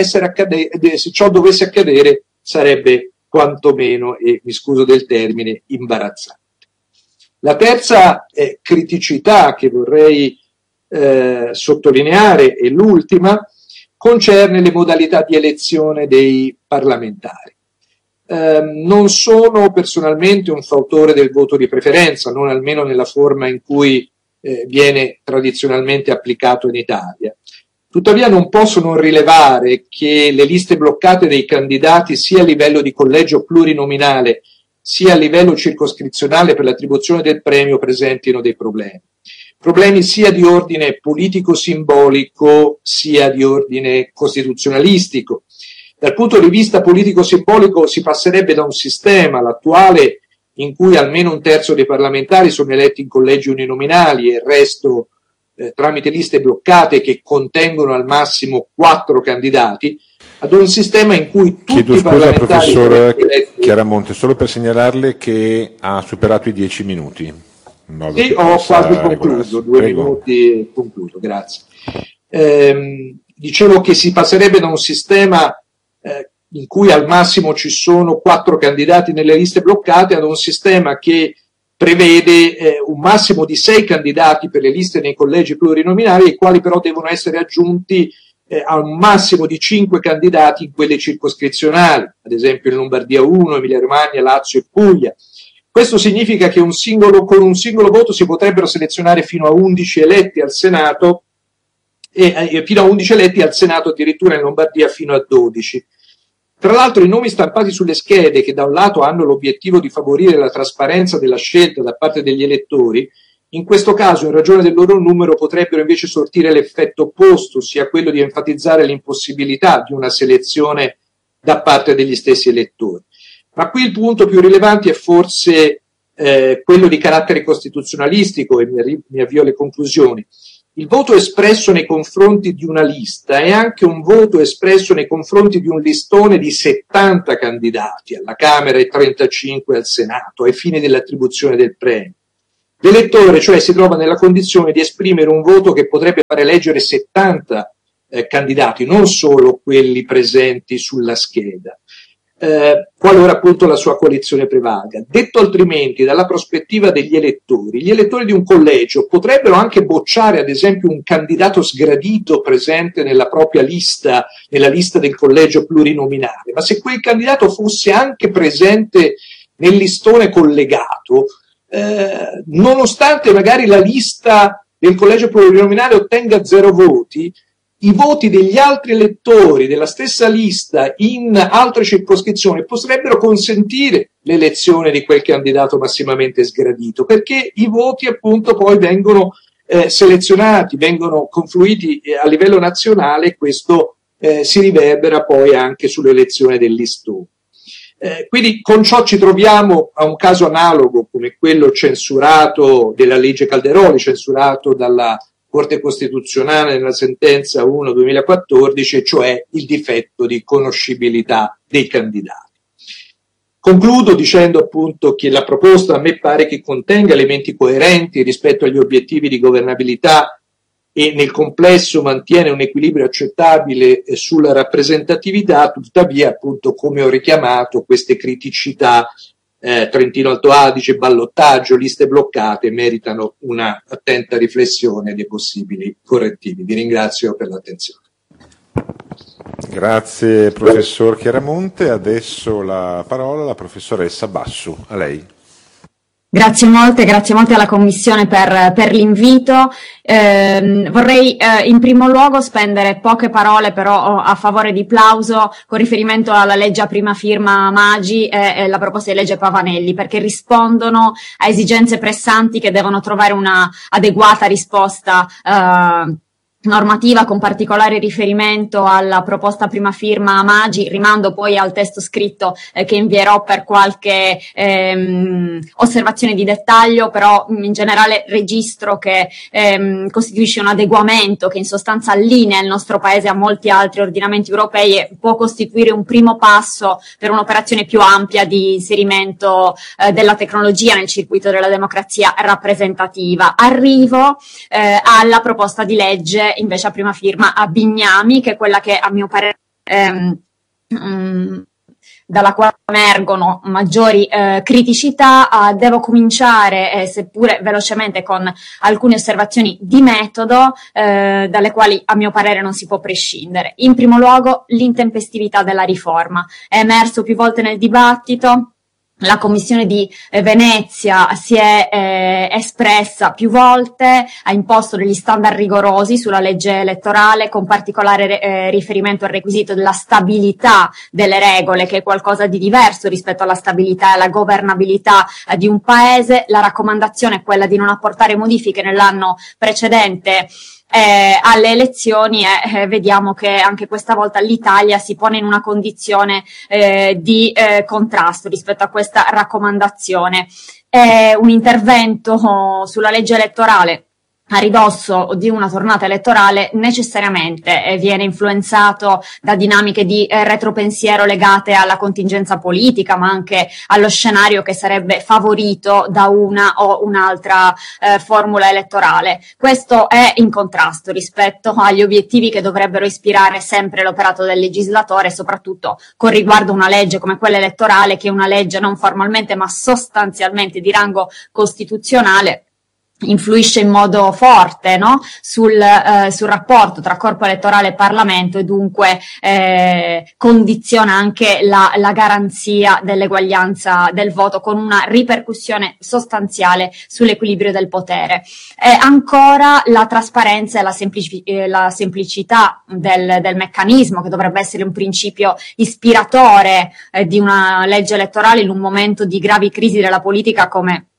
accadere sarebbe quantomeno, e mi scuso del termine, imbarazzante. La terza criticità che vorrei sottolineare, e l'ultima, concerne le modalità di elezione dei parlamentari. Non sono personalmente un fautore del voto di preferenza, non almeno nella forma in cui viene tradizionalmente applicato in Italia. Tuttavia non posso non rilevare che le liste bloccate dei candidati sia a livello di collegio plurinominale sia a livello circoscrizionale per l'attribuzione del premio presentino dei problemi. Problemi sia di ordine politico-simbolico sia di ordine costituzionalistico. Dal punto di vista politico-simbolico si passerebbe da un sistema, l'attuale, in cui almeno un terzo dei parlamentari sono eletti in collegi uninominali e il resto tramite liste bloccate che contengono al massimo 4 candidati, ad un sistema in cui tutti i parlamentari sono eletti... Professore Chiaramonte, solo per segnalarle che ha superato i 10 minuti. Sì, ho quasi concluso, 2 minuti e concluso, grazie. Dicevo che si passerebbe da un sistema in cui al massimo ci sono 4 candidati nelle liste bloccate ad un sistema che prevede un massimo di 6 candidati per le liste nei collegi plurinominali, ai quali però devono essere aggiunti a un massimo di 5 candidati in quelle circoscrizionali, ad esempio in Lombardia 1, Emilia Romagna, Lazio e Puglia. Questo significa che con un singolo voto si potrebbero selezionare fino a 11 eletti al Senato, e fino a 11 eletti al Senato addirittura in Lombardia fino a 12. Tra l'altro i nomi stampati sulle schede, che da un lato hanno l'obiettivo di favorire la trasparenza della scelta da parte degli elettori, in questo caso, in ragione del loro numero, potrebbero invece sortire l'effetto opposto, ossia quello di enfatizzare l'impossibilità di una selezione da parte degli stessi elettori. Ma qui il punto più rilevante è forse quello di carattere costituzionalistico, e mi avvio alle conclusioni. Il voto espresso nei confronti di una lista è anche un voto espresso nei confronti di un listone di 70 candidati alla Camera e 35 al Senato, ai fini dell'attribuzione del premio. L'elettore, cioè, si trova nella condizione di esprimere un voto che potrebbe fare eleggere 70 candidati, non solo quelli presenti sulla scheda, qualora appunto la sua coalizione prevalga. Detto altrimenti, dalla prospettiva degli elettori, gli elettori di un collegio potrebbero anche bocciare ad esempio un candidato sgradito presente nella propria lista, nella lista del collegio plurinominale, ma se quel candidato fosse anche presente nel listone collegato, nonostante magari la lista del collegio plurinominale ottenga 0 voti, i voti degli altri elettori della stessa lista in altre circoscrizioni potrebbero consentire l'elezione di quel candidato massimamente sgradito, perché i voti appunto poi vengono selezionati, vengono confluiti a livello nazionale, e questo si riverbera poi anche sull'elezione del listone. Quindi con ciò ci troviamo a un caso analogo come quello censurato della legge Calderoli, censurato dalla Corte Costituzionale nella sentenza 1/2014, cioè il difetto di conoscibilità dei candidati. Concludo dicendo appunto che la proposta a me pare che contenga elementi coerenti rispetto agli obiettivi di governabilità e nel complesso mantiene un equilibrio accettabile sulla rappresentatività, tuttavia appunto, come ho richiamato, queste criticità Trentino Alto Adige, ballottaggio, liste bloccate meritano una attenta riflessione dei possibili correttivi. Vi ringrazio per l'attenzione. Grazie professor Chiaramonte, adesso la parola alla professoressa Bassu, a lei. Grazie molte alla Commissione per l'invito. Vorrei in primo luogo spendere poche parole però a favore di Plauso con riferimento alla legge a prima firma Maggi e la proposta di legge Pavanelli, perché rispondono a esigenze pressanti che devono trovare una adeguata risposta normativa, con particolare riferimento alla proposta prima firma Maggi. Rimando poi al testo scritto che invierò per qualche osservazione di dettaglio, però in generale registro che costituisce un adeguamento che in sostanza allinea il nostro Paese a molti altri ordinamenti europei e può costituire un primo passo per un'operazione più ampia di inserimento della tecnologia nel circuito della democrazia rappresentativa. Arrivo alla proposta di legge invece a prima firma a Bignami, che è quella che a mio parere dalla quale emergono maggiori criticità. Devo cominciare, seppure velocemente, con alcune osservazioni di metodo dalle quali a mio parere non si può prescindere. In primo luogo, l'intempestività della riforma. È emerso più volte nel dibattito. La Commissione di Venezia si è espressa più volte, ha imposto degli standard rigorosi sulla legge elettorale, con particolare riferimento al requisito della stabilità delle regole, che è qualcosa di diverso rispetto alla stabilità e alla governabilità di un Paese. La raccomandazione è quella di non apportare modifiche nell'anno precedente alle elezioni, e vediamo che anche questa volta l'Italia si pone in una condizione di contrasto rispetto a questa raccomandazione. È un intervento sulla legge elettorale a ridosso di una tornata elettorale necessariamente viene influenzato da dinamiche di retropensiero legate alla contingenza politica, ma anche allo scenario che sarebbe favorito da una o un'altra formula elettorale. Questo è in contrasto rispetto agli obiettivi che dovrebbero ispirare sempre l'operato del legislatore, soprattutto con riguardo a una legge come quella elettorale, che è una legge non formalmente ma sostanzialmente di rango costituzionale. Influisce in modo forte, no? sul rapporto tra corpo elettorale e Parlamento, e dunque condiziona anche la garanzia dell'eguaglianza del voto, con una ripercussione sostanziale sull'equilibrio del potere. Ancora la trasparenza e la semplicità del meccanismo, che dovrebbe essere un principio ispiratore di una legge elettorale in un momento di gravi crisi della politica come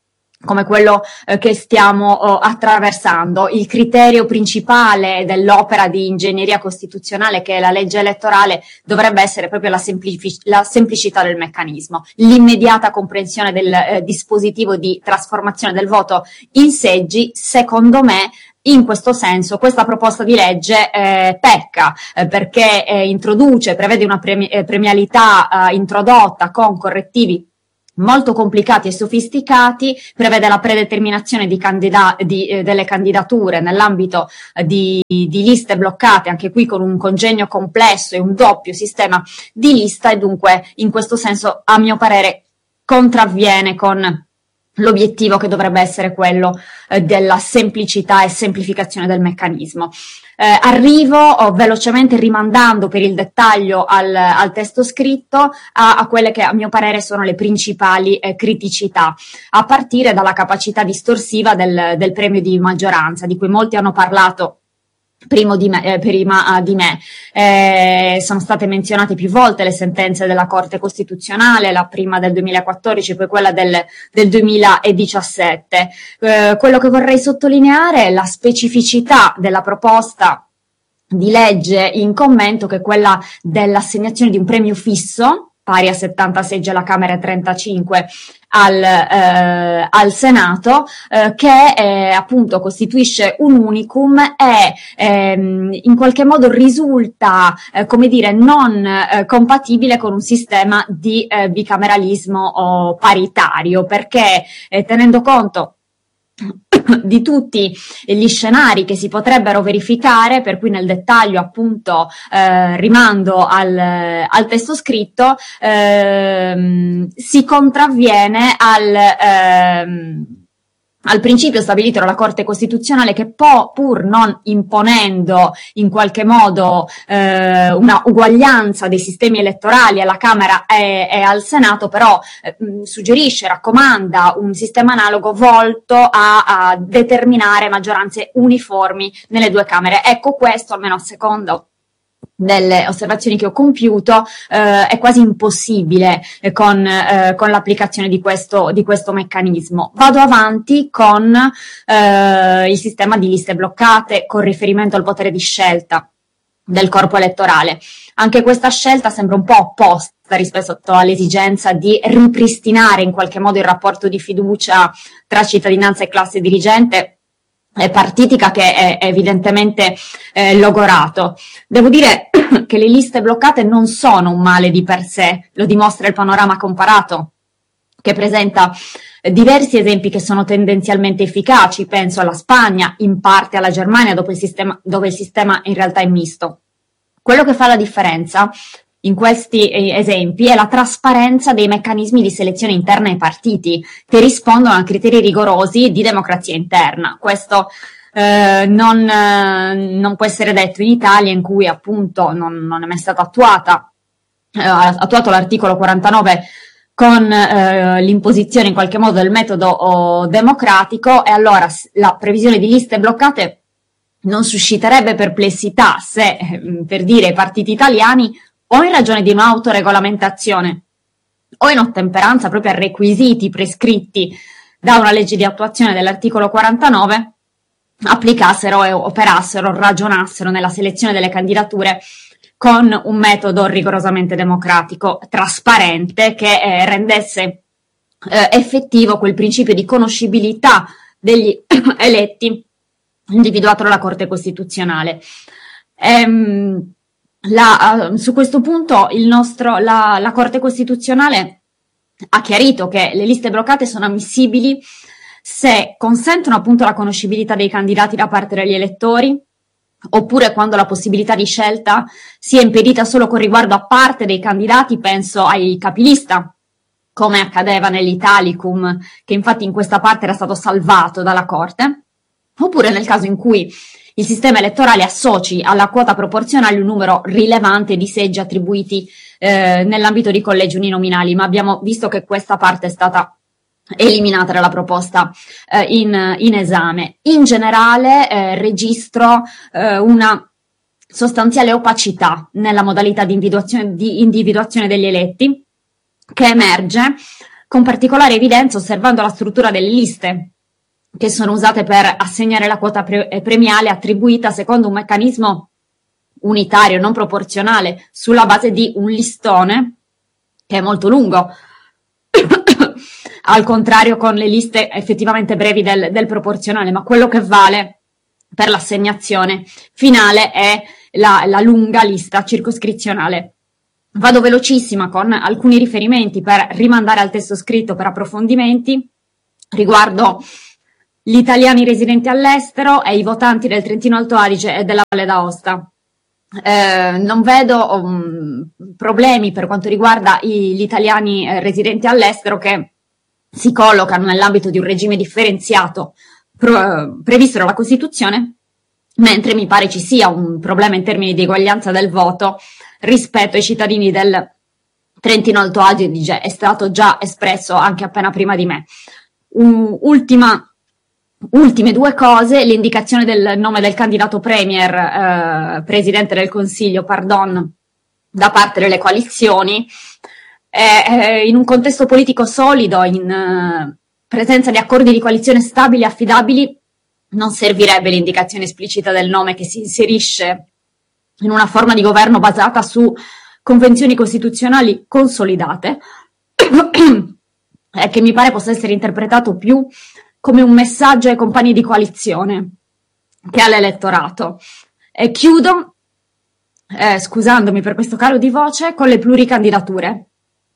come quello che stiamo attraversando. Il criterio principale dell'opera di ingegneria costituzionale, che è la legge elettorale, dovrebbe essere proprio la semplicità del meccanismo, l'immediata comprensione del dispositivo di trasformazione del voto in seggi. Secondo me, in questo senso, questa proposta di legge pecca, perché prevede una premialità introdotta con correttivi molto complicati e sofisticati, prevede la predeterminazione delle candidature nell'ambito di liste bloccate, anche qui con un congegno complesso e un doppio sistema di lista, e dunque in questo senso, a mio parere, contravviene con l'obiettivo che dovrebbe essere quello della semplicità e semplificazione del meccanismo. Arrivo velocemente, rimandando per il dettaglio al testo scritto, a quelle che a mio parere sono le principali criticità, a partire dalla capacità distorsiva del premio di maggioranza, di cui molti hanno parlato prima di me. Sono state menzionate più volte le sentenze della Corte Costituzionale, la prima del 2014, poi quella del 2017. Quello che vorrei sottolineare è la specificità della proposta di legge in commento, che è quella dell'assegnazione di un premio fisso pari a 70 seggi alla Camera e 35 al Senato, che appunto costituisce un unicum e in qualche modo risulta, come dire, non compatibile con un sistema di bicameralismo paritario, perché tenendo conto di tutti gli scenari che si potrebbero verificare, per cui nel dettaglio appunto rimando al testo scritto, si contravviene al principio stabilito dalla Corte Costituzionale, che pur non imponendo in qualche modo una uguaglianza dei sistemi elettorali alla Camera e al Senato, però suggerisce, raccomanda un sistema analogo volto a determinare maggioranze uniformi nelle due Camere. Ecco, questo, almeno a secondo delle osservazioni che ho compiuto, è quasi impossibile con l'applicazione di questo meccanismo. Vado avanti con il sistema di liste bloccate con riferimento al potere di scelta del corpo elettorale. Anche questa scelta sembra un po' opposta rispetto all'esigenza di ripristinare in qualche modo il rapporto di fiducia tra cittadinanza e classe dirigente partitica, che è evidentemente logorato. Devo dire che le liste bloccate non sono un male di per sé, lo dimostra il panorama comparato, che presenta diversi esempi che sono tendenzialmente efficaci. Penso alla Spagna, in parte alla Germania, dove il sistema in realtà è misto. Quello che fa la differenza in questi esempi è la trasparenza dei meccanismi di selezione interna ai partiti, che rispondono a criteri rigorosi di democrazia interna. Questo non può essere detto in Italia, in cui appunto non è mai stato attuato l'articolo 49 con l'imposizione in qualche modo del metodo democratico, e allora la previsione di liste bloccate non susciterebbe perplessità se, per dire, i partiti italiani, o in ragione di un'autoregolamentazione o in ottemperanza proprio a requisiti prescritti da una legge di attuazione dell'articolo 49, applicassero e operassero, ragionassero nella selezione delle candidature con un metodo rigorosamente democratico, trasparente, che rendesse effettivo quel principio di conoscibilità degli eletti individuato dalla Corte Costituzionale. Su questo punto la Corte Costituzionale ha chiarito che le liste bloccate sono ammissibili se consentono appunto la conoscibilità dei candidati da parte degli elettori, oppure quando la possibilità di scelta sia impedita solo con riguardo a parte dei candidati, penso ai capilista, come accadeva nell'Italicum, che infatti in questa parte era stato salvato dalla Corte, oppure nel caso in cui il sistema elettorale associ alla quota proporzionale un numero rilevante di seggi attribuiti nell'ambito di collegi uninominali, ma abbiamo visto che questa parte è stata eliminata dalla proposta in esame. In generale registro una sostanziale opacità nella modalità di individuazione degli eletti, che emerge con particolare evidenza osservando la struttura delle liste che sono usate per assegnare la quota premiale attribuita secondo un meccanismo unitario, non proporzionale, sulla base di un listone che è molto lungo, al contrario con le liste effettivamente brevi del proporzionale, ma quello che vale per l'assegnazione finale è la lunga lista circoscrizionale. Vado velocissima con alcuni riferimenti per rimandare al testo scritto per approfondimenti riguardo gli italiani residenti all'estero e i votanti del Trentino Alto Adige e della Valle d'Aosta. Non vedo problemi per quanto riguarda gli italiani residenti all'estero che si collocano nell'ambito di un regime differenziato previsto dalla Costituzione, mentre mi pare ci sia un problema in termini di eguaglianza del voto rispetto ai cittadini del Trentino Alto Adige, è stato già espresso anche appena prima di me. Ultime due cose: l'indicazione del nome del candidato premier, presidente del Consiglio, da parte delle coalizioni, in un contesto politico solido, in presenza di accordi di coalizione stabili e affidabili, non servirebbe l'indicazione esplicita del nome che si inserisce in una forma di governo basata su convenzioni costituzionali consolidate e che mi pare possa essere interpretato più come un messaggio ai compagni di coalizione che all'elettorato. E chiudo, scusandomi per questo calo di voce, con le pluricandidature.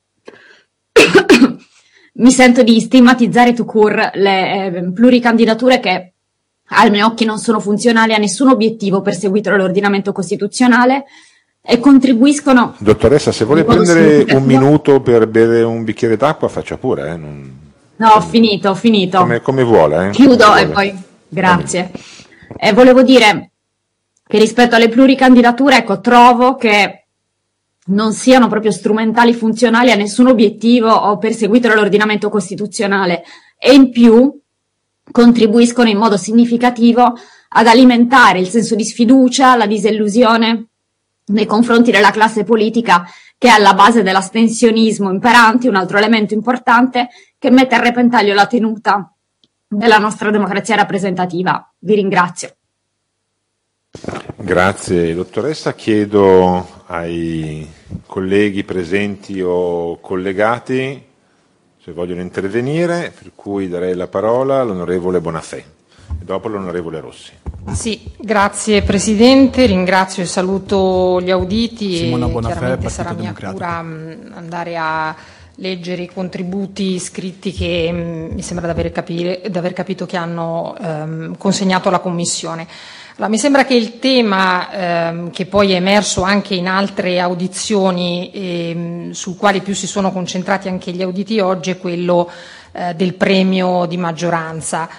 Mi sento di stigmatizzare tout court le pluricandidature che ai miei occhi non sono funzionali a nessun obiettivo perseguito dall'ordinamento costituzionale e contribuiscono... Dottoressa, se vuole prendere un minuto per bere un bicchiere d'acqua, faccia pure. No, ho finito. Come vuole. Chiudo e poi... Grazie. Volevo dire che rispetto alle pluricandidature, ecco, trovo che non siano proprio strumentali funzionali a nessun obiettivo o perseguito dall'ordinamento costituzionale e in più contribuiscono in modo significativo ad alimentare il senso di sfiducia, la disillusione nei confronti della classe politica che è alla base dell'astensionismo imperante, un altro elemento importante che mette a repentaglio la tenuta della nostra democrazia rappresentativa. Vi ringrazio. Grazie dottoressa, chiedo ai colleghi presenti o collegati se vogliono intervenire, per cui darei la parola all'onorevole Bonafè e dopo l'onorevole Rossi. Sì, grazie Presidente, ringrazio e saluto gli auditi. Simona e Bonafè, chiaramente sarà Partito mia Democratico. cura andare a leggere i contributi scritti che mi sembra di aver capito che hanno consegnato alla Commissione. Allora, mi sembra che il tema che poi è emerso anche in altre audizioni sul quale più si sono concentrati anche gli auditi oggi è quello del premio di maggioranza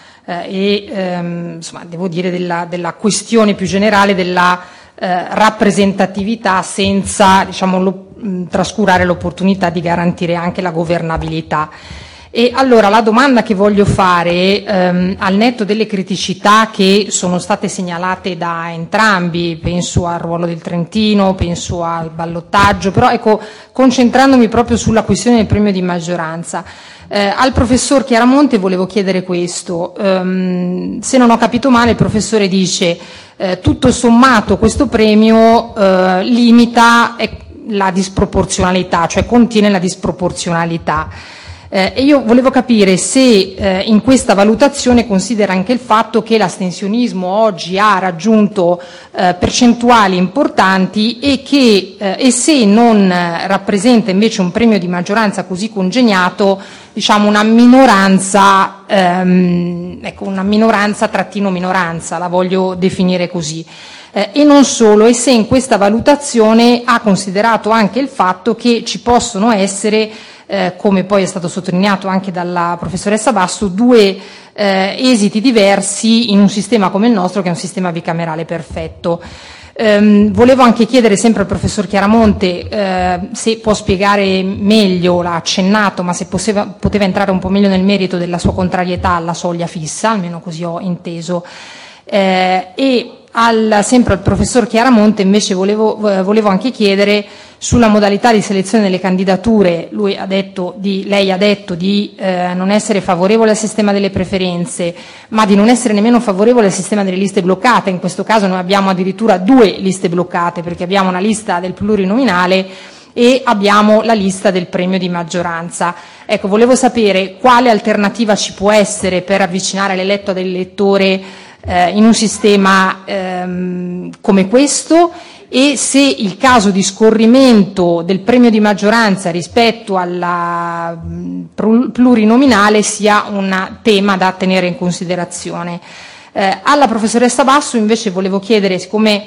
insomma, devo dire della questione più generale della rappresentatività senza, diciamo, trascurare l'opportunità di garantire anche la governabilità. E allora la domanda che voglio fare, al netto delle criticità che sono state segnalate da entrambi, penso al ruolo del Trentino, penso al ballottaggio, però ecco, concentrandomi proprio sulla questione del premio di maggioranza, al professor Chiaramonte volevo chiedere questo, se non ho capito male il professore dice tutto sommato questo premio limita la disproporzionalità, cioè contiene la disproporzionalità. E io volevo capire se in questa valutazione considera anche il fatto che l'astensionismo oggi ha raggiunto percentuali importanti e se non rappresenta invece un premio di maggioranza così congegnato, diciamo una minoranza, ecco, una minoranza trattino minoranza, la voglio definire così. E non solo, e se in questa valutazione ha considerato anche il fatto che ci possono essere, come poi è stato sottolineato anche dalla professoressa Basso, due esiti diversi in un sistema come il nostro, che è un sistema bicamerale perfetto. Volevo anche chiedere sempre al professor Chiaramonte se può spiegare meglio, l'ha accennato, ma se poteva entrare un po' meglio nel merito della sua contrarietà alla soglia fissa, almeno così ho inteso, e sempre al professor Chiaramonte invece volevo anche chiedere sulla modalità di selezione delle candidature. Lei ha detto di non essere favorevole al sistema delle preferenze, ma di non essere nemmeno favorevole al sistema delle liste bloccate. In questo caso noi abbiamo addirittura 2 liste bloccate, perché abbiamo una lista del plurinominale e abbiamo la lista del premio di maggioranza. Ecco, volevo sapere quale alternativa ci può essere per avvicinare l'eletto dell'elettore in un sistema come questo, e se il caso di scorrimento del premio di maggioranza rispetto alla plurinominale sia un tema da tenere in considerazione. Alla professoressa Basso invece volevo chiedere, siccome